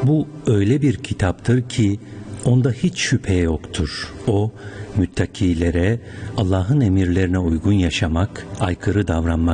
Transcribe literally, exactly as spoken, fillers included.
Bu öyle bir kitaptır ki onda hiç şüphe yoktur. O, müttakilere Allah'ın emirlerine uygun yaşamak, aykırı davranmaktan